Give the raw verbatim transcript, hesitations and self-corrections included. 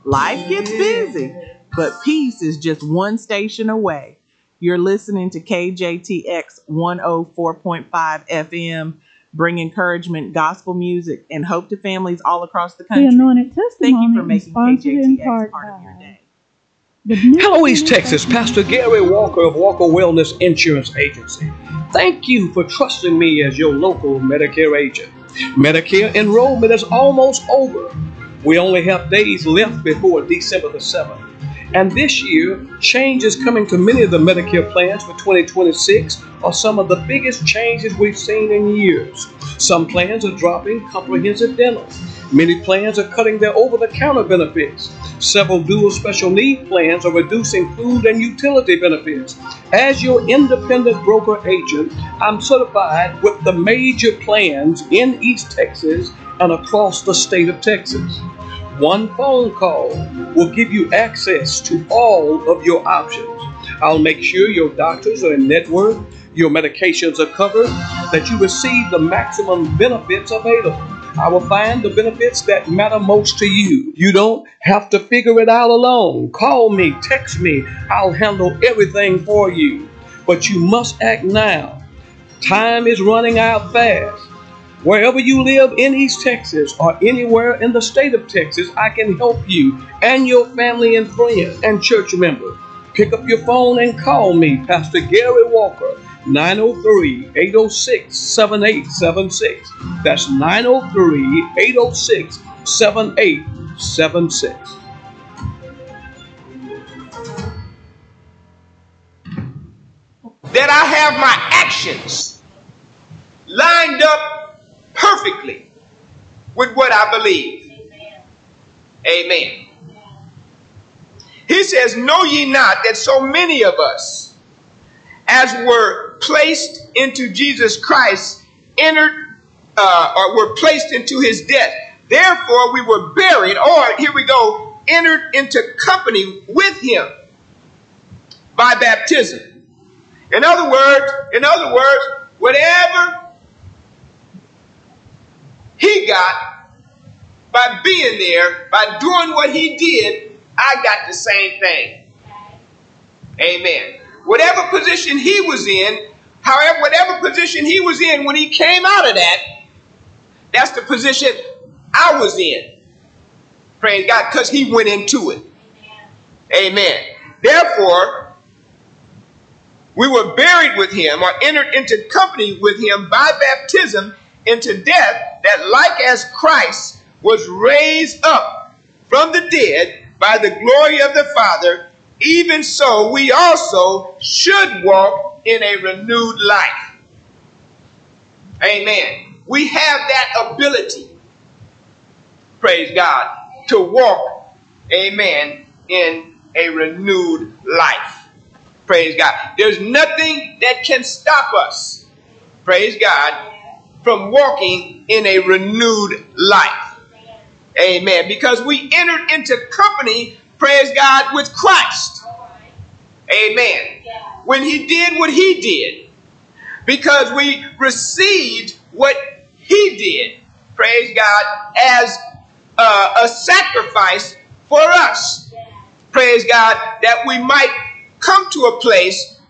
Life gets busy, but peace is just one station away. You're listening to K J T X one oh four point five F M, bring encouragement, gospel music, and hope to families all across the country. The anointed testimony Thank you for making K J T X part, part of your day. Hello, East Texas. Pastor Gary Walker of Walker Wellness Insurance Agency. Thank you for trusting me as your local Medicare agent. Medicare enrollment is almost over. We only have days left before December the seventh. And this year, change is coming to many of the Medicare plans for twenty twenty-six are some of the biggest changes we've seen in years. Some plans are dropping comprehensive dental. Many plans are cutting their over-the-counter benefits. Several dual special need plans are reducing food and utility benefits. As your independent broker agent, I'm certified with the major plans in East Texas and across the state of Texas. One phone call will give you access to all of your options. I'll make sure your doctors are in network, your medications are covered, that you receive the maximum benefits available. I will find the benefits that matter most to you. You don't have to figure it out alone. Call me, text me. I'll handle everything for you. But you must act now. Time is running out fast. Wherever you live in East Texas or anywhere in the state of Texas, I can help you and your family and friends and church members. Pick up your phone and call me, Pastor Gary Walker, nine oh three, eight oh six, seven eight seven six. That's nine oh three, eight oh six, seven eight seven six. That I have my actions lined up perfectly with what I believe. Amen. He says, know ye not that so many of us, as were placed into Jesus Christ, entered uh, or were placed into his death. Therefore we were buried, or here we go, entered into company with him by baptism. In other words, in other words, whatever he got by being there, by doing what he did, I got the same thing. Amen. Whatever position he was in, however, whatever position he was in when he came out of that, that's the position I was in. Praise God, because he went into it. Amen. Therefore, we were buried with him, or entered into company with him by baptism into death, that like as Christ was raised up from the dead by the glory of the Father, even so we also should walk in a renewed life. Amen. We have that ability, praise God, to walk, amen, in a renewed life. Praise God. There's nothing that can stop us, praise God, from walking in a renewed life. Amen. Because we entered into company, praise God, with Christ. Amen. When he did what he did. Because we received what he did, praise God, as uh, a sacrifice for us. Praise God, that we might come to a place